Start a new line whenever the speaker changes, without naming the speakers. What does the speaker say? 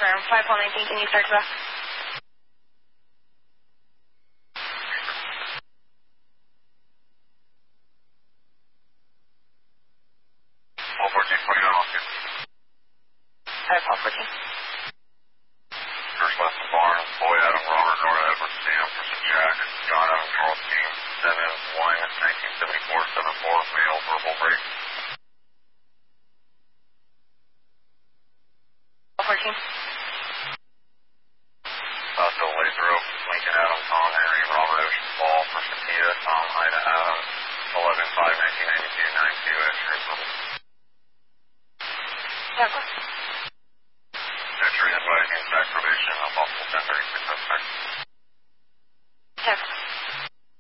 confirm. 5119, can you start to that? Alright, 414.
First left of Barnes, Boy Adam, Robert, Nora Edwards, Sam, Person Jack, John Adam, Charles King, 7-1-1974-74, male, verbal break.
414.
Bill Laser Oak, Lincoln Adam, Tom Henry, Robert Ocean Ball, Person Tia, Tom Ida Adam, 11-5-1992, 92, X-ray verbal.
Yeah, go.
Entry advising attack probation, possible 1036 suspect.